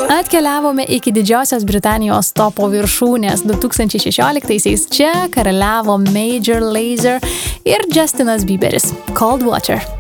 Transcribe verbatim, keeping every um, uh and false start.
Atkeliavome iki Didžiosios Britanijos topo viršūnės. du tūkstančiai šešioliktaisiais čia karaliavo Major Lazer ir Justinas Bieberis. Cold Water.